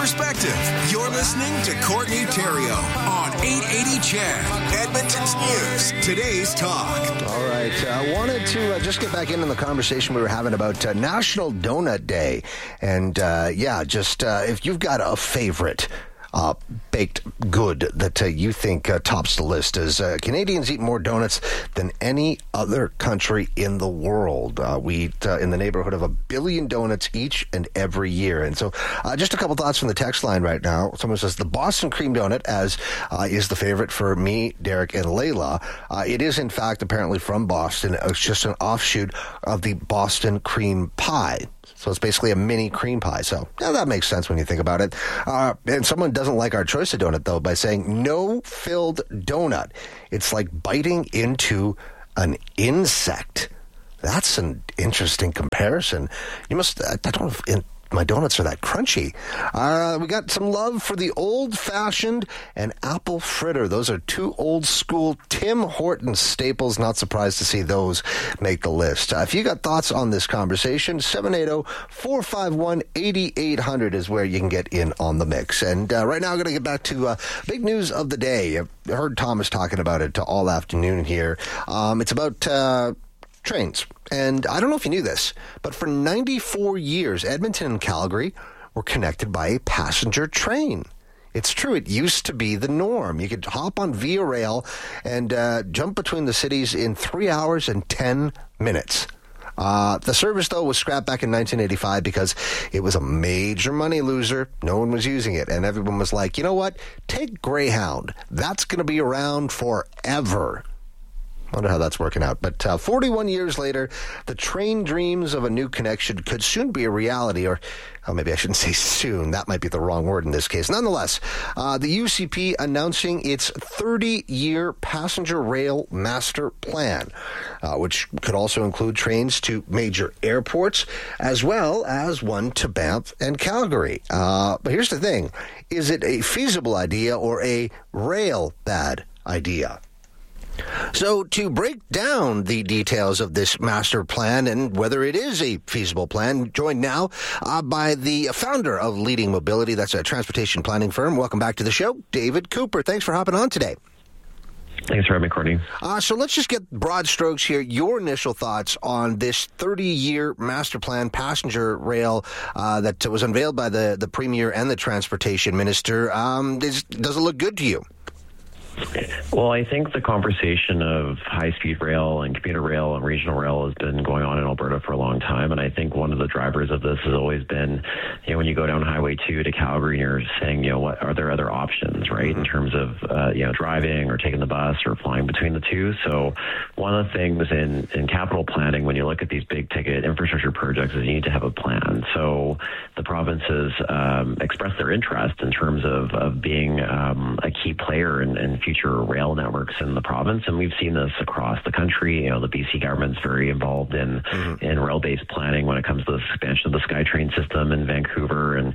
Perspective. You're listening to Courtney Theriault on 880 CHED, Edmonton's News. Today's talk. All right. I wanted to just get back into the conversation we were having about National Donut Day. And if you've got a favorite baked good that you think tops the list, as Canadians eat more donuts than any other country in the world. We eat in the neighborhood of 1 billion donuts each and every year. And so just a couple thoughts from the text line right now. Someone says the Boston cream donut is the favorite for me, Derek, and Layla. It is, in fact, apparently from Boston. It's just an offshoot of the Boston cream pie. So it's basically a mini cream pie. So that makes sense when you think about it. And someone doesn't like our choice of donut, though, by saying no filled donut. It's like biting into an insect. That's an interesting comparison. I don't know if my donuts are that crunchy. We got some love for the old-fashioned and apple fritter. Those are two old-school Tim Hortons staples. Not surprised to see those make the list. If you got thoughts on this conversation, 780-451-8800 is where you can get in on the mix. And right now, I'm going to get back to big news of the day. I've heard Thomas talking about it all afternoon here. It's about trains. And I don't know if you knew this, but for 94 years, Edmonton and Calgary were connected by a passenger train. It's true. It used to be the norm. You could hop on Via Rail and jump between the cities in 3 hours and 10 minutes. The service, though, was scrapped back in 1985 because it was a major money loser. No one was using it. And everyone was like, you know what? Take Greyhound. That's going to be around forever. I wonder how that's working out. But 41 years later, the train dreams of a new connection could soon be a reality, or maybe I shouldn't say soon. That might be the wrong word in this case. Nonetheless, the UCP announcing its 30-year passenger rail master plan, which could also include trains to major airports, as well as one to Banff and Calgary. But here's the thing. Is it a feasible idea or a rail bad idea? So to break down the details of this master plan and whether it is a feasible plan, joined now by the founder of Leading Mobility. That's a transportation planning firm. Welcome back to the show, David Cooper. Thanks for hopping on today. Thanks for having me, Courtney. So let's just get broad strokes here. Your initial thoughts on this 30-year master plan passenger rail that was unveiled by the Premier and the Transportation Minister. Does it look good to you? Well, I think the conversation of high-speed rail and commuter rail and regional rail has been going on in Alberta for a long time, and I think one of the drivers of this has always been, when you go down Highway 2 to Calgary, you're saying, what are there other options, right, in terms of, driving or taking the bus or flying between the two. So one of the things in capital planning, when you look at these big-ticket infrastructure projects, is you need to have a plan. So the provinces expressed their interest in terms of being a key player in future rail networks in the province, and we've seen this across the country. The BC government's very involved in rail-based planning when it comes to the expansion of the SkyTrain system in Vancouver, and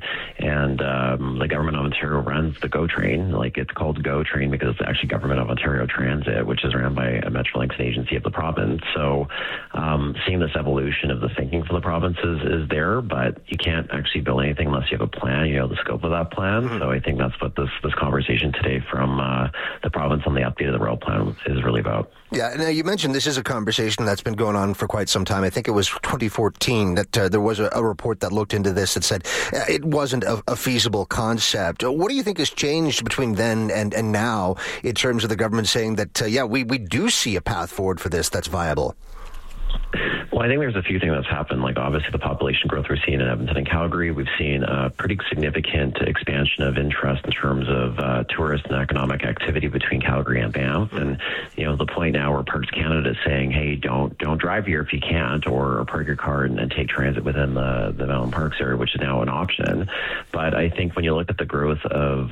the government of Ontario runs the GO Train. It's called GO Train because it's actually Government of Ontario Transit, which is run by a Metrolinx, an agency of the province. So seeing this evolution of the thinking for the provinces is there, but you can't actually build anything unless you have a plan, the scope of that plan. So I think that's what this conversation today from the province on the update of the rail plan is really about. Yeah, now you mentioned this is a conversation that's been going on for quite some time. I think it was 2014 that there was a report that looked into this that said it wasn't a feasible concept. What do you think has changed between then and now in terms of the government saying that, we do see a path forward for this that's viable? Well, I think there's a few things that's happened. Obviously, the population growth we're seeing in Edmonton and Calgary. We've seen a pretty significant expansion of interest in terms of tourist and economic activity between Calgary and Banff. And, the point now where Parks Canada is saying, hey, don't drive here if you can't, or park your car and take transit within the Mountain Parks area, which is now an option. But I think when you look at the growth of,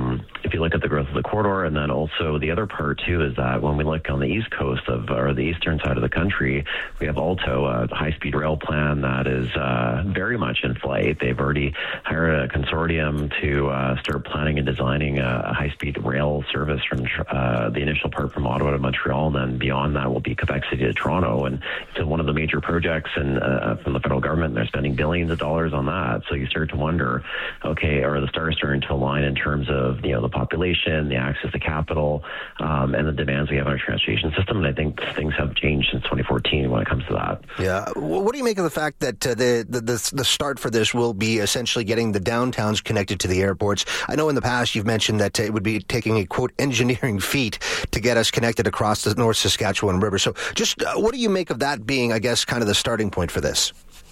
the corridor, and then also the other part, too, is that when we look on the east coast or the eastern side of the country, we have Alto, a high-speed rail plan that is very much in flight. They've already hired a consortium to start planning and designing a high-speed rail service from the initial part from Ottawa to Montreal, and then beyond that will be Quebec City to Toronto. And it's one of the major projects from the federal government. They're spending billions of dollars on that. So you start to wonder, okay, are the stars starting to align in terms of the population, the access to capital, and the demands we have on our transportation system? And I think things have changed since 2014 when it comes to that. Yeah. What do you make of the fact that the start for this will be essentially getting the downtowns connected to the airports? I know in the past you've mentioned that it would be taking a, quote, engineering feat to get us connected across the North Saskatchewan River. So just what do you make of that being, I guess, kind of the starting point for this?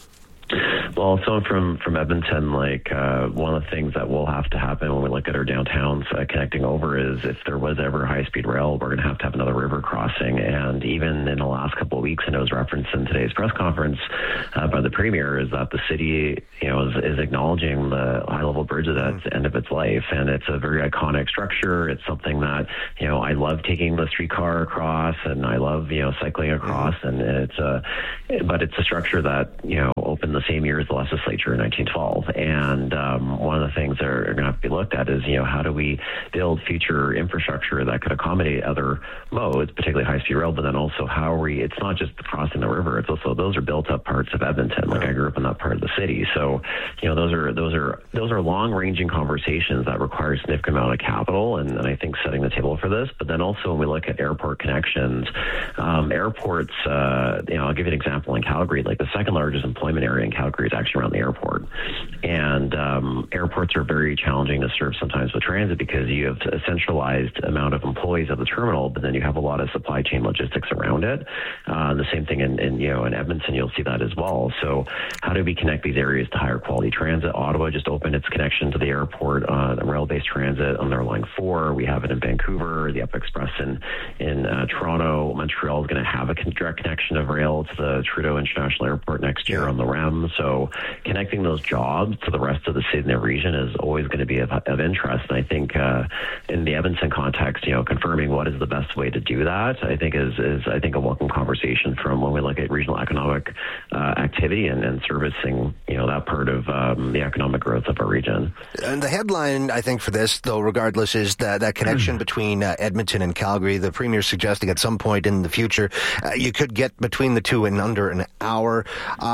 Well, so from Edmonton, one of the things that will have to happen when we look at our downtowns connecting over is if there was ever high-speed rail, we're going to have another river crossing. And even in the last couple of weeks, and it was referenced in today's press conference by the Premier, is that the city, is acknowledging the high-level bridge at the end of its life. And it's a very iconic structure. It's something that, I love taking the streetcar across, and I love, cycling across. And but it's a structure that, opened the same year as the legislature in 1912. And one of the things that are going to have to be looked at is, how do we build future infrastructure that could accommodate other modes, particularly high-speed rail, but then also it's not just crossing the river, it's also, those are built-up parts of Edmonton. Like, I grew up in that part of the city. So, those are long-ranging conversations that require a significant amount of capital, and I think setting the table for this. But then also when we look at airport connections, airports, I'll give you an example in Calgary. Like, the second largest employment area in Calgary is actually around the airport. And airports are very challenging to serve sometimes with transit because you have a centralized amount of employees at the terminal, but then you have a lot of supply chain logistics around it. The same thing in Edmonton, you'll see that as well. So how do we connect these areas to higher quality transit? Ottawa just opened its connection to the airport on rail-based transit on their Line 4. We have it in Vancouver, the Up Express in Toronto. Montreal is going to have a direct connection of rail to the Trudeau International Airport next year on the REM. So connecting those jobs to the rest of the city and the region is always going to be of interest. And I think in the Edmonton context, confirming what is the best way to do that, I think is a welcome conversation from when we look at regional economic activity and servicing, that part of the economic growth of our region. And the headline, I think, for this, though, regardless, is that connection between Edmonton and Calgary. The Premier suggesting at some point in the future you could get between the two in under an hour.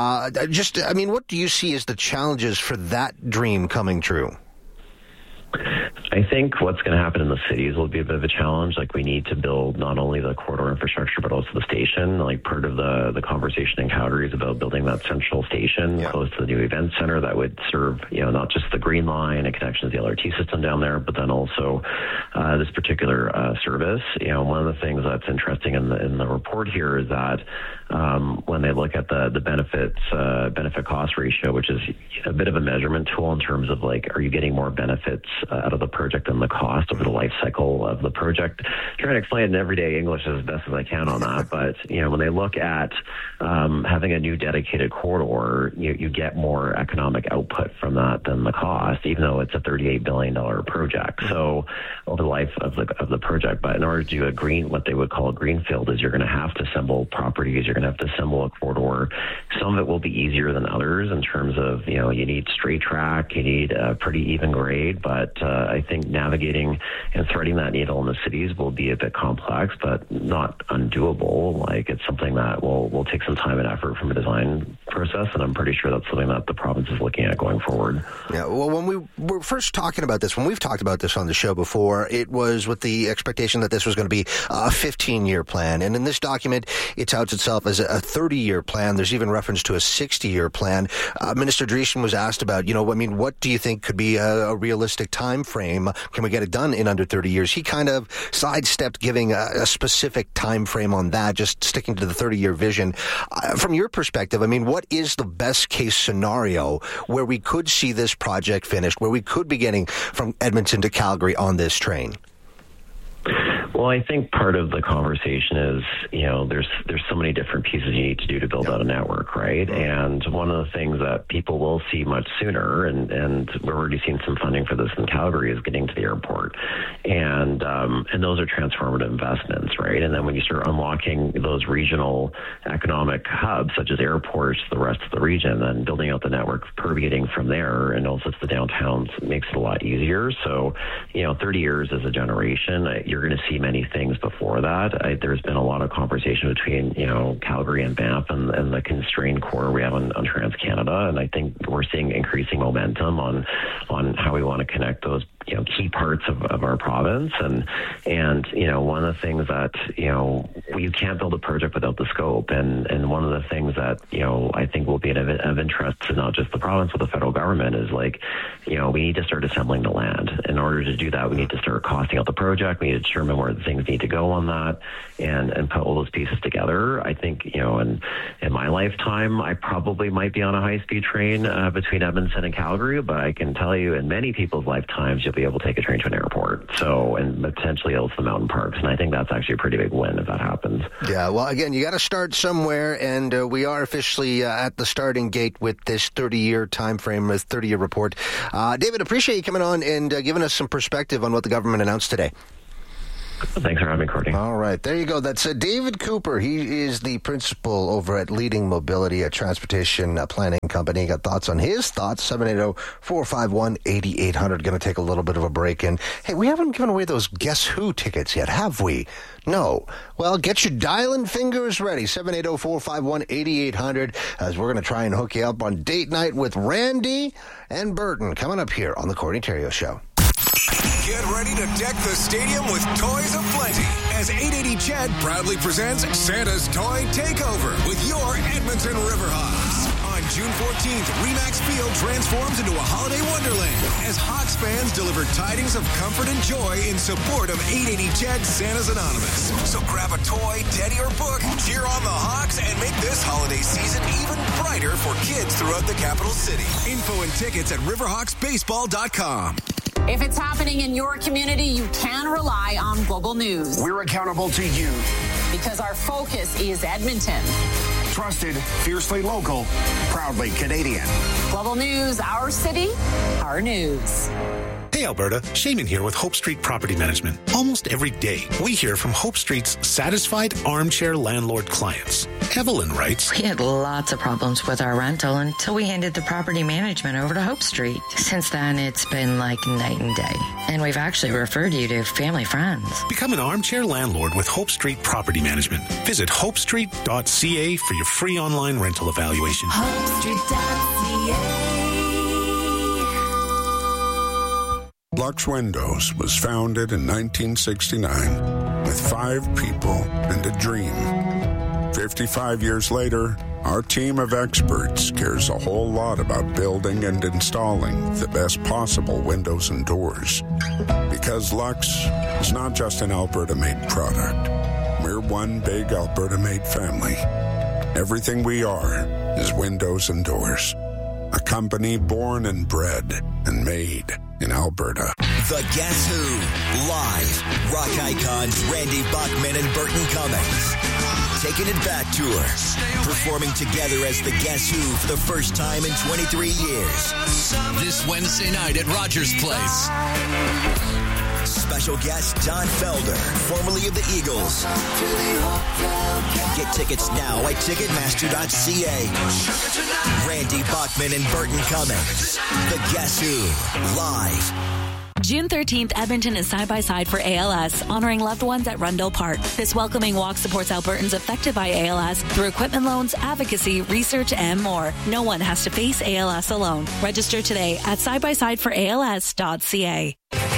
What do you see as the challenges for that dream coming true? I think what's going to happen in the cities will be a bit of a challenge. Like, we need to build not only the corridor infrastructure, but also the station. Like, part of the conversation in Calgary is about building that central station close to the new event center that would serve, not just the Green Line and connection to the LRT system down there, but then also this particular service. One of the things that's interesting in the report here is that when they look at the benefit cost ratio, which is a bit of a measurement tool in terms of, like, are you getting more benefits out of the project than the cost over the life cycle of the project? Trying to explain it in everyday English as best as I can on that. But, when they look at having a new dedicated corridor, you get more economic output from that than the cost, even though it's a $38 billion project. So over the life of the project. But in order to do what they would call a greenfield, is you're going to have to assemble properties, you're going to have to assemble a corridor. Some of it will be easier than others in terms of, you need straight track, you need a pretty even grade, but I think navigating and threading that needle in the cities will be a bit complex, but not undoable. Like, it's something that will take some time and effort from a design process, and I'm pretty sure that's something that the province is looking at going forward. Yeah, well, when we were first talking about this, when we've talked about this on the show before, it was with the expectation that this was going to be a 15-year plan, and in this document, it touts itself as a 30-year plan. There's even reference to a 60-year plan. Minister Dreeshen was asked about, what do you think could be a realistic time frame? Can we get it done in under 30 years? He kind of sidestepped giving a specific time frame on that, just sticking to the 30-year vision. From your perspective, what is the best case scenario where we could see this project finished, where we could be getting from Edmonton to Calgary on this train? Well, I think part of the conversation is, there's so many different pieces you need to do to build out a network, right? And one of the things that people will see much sooner, and we're already seeing some funding for this in Calgary, is getting to the airport. And those are transformative investments, right? And then when you start unlocking those regional economic hubs, such as airports, the rest of the region, then building out the network, permeating from there, and also the downtowns makes it a lot easier. So, 30 years as a generation, you're going to see many things before that. There's been a lot of conversation between, Calgary and Banff and the constrained core we have on TransCanada. And I think we're seeing increasing momentum on how we want to connect those, key parts of our province. And one of the things that, you can't build a project without the scope. And one of the things that, I think will be of interest to not just the province, but the federal government is we need to start assembling the land. In order to do that, we need to start costing out the project. We need to determine where the things need to go on that and put all those pieces together. I think, in my lifetime, I probably might be on a high-speed train between Edmonton and Calgary, but I can tell you in many people's lifetimes, you'll be able to take a train to an airport. So, and potentially also the mountain parks. And I think that's actually a pretty big win if that happens. Yeah, well, again, you got to start somewhere, and we are officially at the starting gate with this 30-year time frame, this 30-year report. David, appreciate you coming on and giving us some perspective on what the government announced today. Thanks for having me, Courtney. All right, there you go. That's David Cooper. He is the principal over at Leading Mobility, a transportation planning company. Got thoughts on his thoughts, 780-451-8800. Going to take a little bit of a break. And, hey, we haven't given away those Guess Who tickets yet, have we? No. Well, get your dialing fingers ready, 780-451-8800, as we're going to try and hook you up on date night with Randy and Burton coming up here on the Courtney Theriault Show. Get ready to deck the stadium with toys aplenty as 880 Ched proudly presents Santa's Toy Takeover with your Edmonton Riverhawks. On June 14th, Remax Field transforms into a holiday wonderland as Hawks fans deliver tidings of comfort and joy in support of 880 Ched Santa's Anonymous. So grab a toy, teddy, or book, cheer on the Hawks, and make this holiday season even brighter for kids throughout the capital city. Info and tickets at riverhawksbaseball.com. If it's happening in your community, you can rely on Global News. We're accountable to you. Because our focus is Edmonton. Trusted, fiercely local, proudly Canadian. Global News, our city, our news. Hey Alberta, Shaman here with Hope Street Property Management. Almost every day, we hear from Hope Street's satisfied armchair landlord clients. Evelyn writes, We had lots of problems with our rental until we handed the property management over to Hope Street. Since then, it's been like night and day. And we've actually referred you to family friends. Become an armchair landlord with Hope Street Property Management. Visit hopestreet.ca for your free online rental evaluation. HopeStreet.ca. Lux Windows was founded in 1969 with 5 people and a dream. 55 years later, our team of experts cares a whole lot about building and installing the best possible windows and doors. Because Lux is not just an Alberta-made product. We're one big Alberta-made family. Everything we are is windows and doors. A company born and bred and made in Alberta. The Guess Who live. Rock icons Randy Bachman and Burton Cummings. Taking it back tour. Performing together as the Guess Who for the first time in 23 years. This Wednesday night at Rogers Place. Special guest Don Felder, formerly of the Eagles. Get tickets now at Ticketmaster.ca. Randy Bachman and Burton Cummings. The Guess Who live. June 13th, Edmonton is Side by Side for ALS, honoring loved ones at Rundle Park. This welcoming walk supports Albertans affected by ALS through equipment loans, advocacy, research, and more. No one has to face ALS alone. Register today at sidebysideforals.ca.